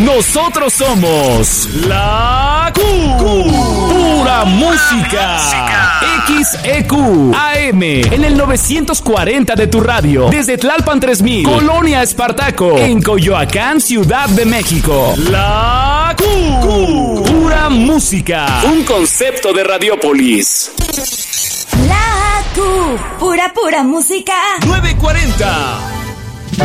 Nosotros somos la Pura Música. XEQ AM en el 940 de tu radio. Desde Tlalpan 3000, Colonia Espartaco, en Coyoacán, Ciudad de México. La Pura Música. Un concepto de Radiopolis. La Pura música. 940.